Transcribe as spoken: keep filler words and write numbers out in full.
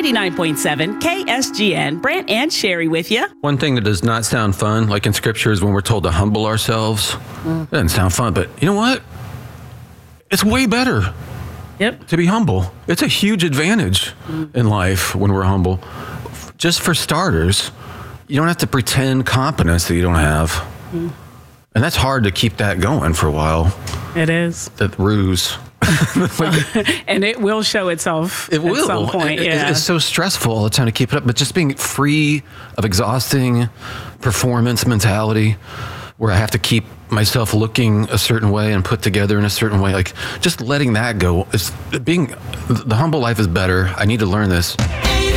ninety-nine point seven K S G N. Brant and Sherry with you. One thing that does not sound fun, like in scripture, is when we're told to humble ourselves. Mm. It doesn't sound fun, but you know what? It's way better. Yep. To be humble. It's a huge advantage mm. in life when we're humble. Just for starters, you don't have to pretend competence that you don't have. Mm. And that's hard to keep that going for a while. It is. That ruse. Like, and it will show itself it at will. some point. It, yeah. It's so stressful all the time to keep it up, but just being free of exhausting performance mentality where I have to keep myself looking a certain way and put together in a certain way, like just letting that go. It's being the humble life is better. I need to learn this.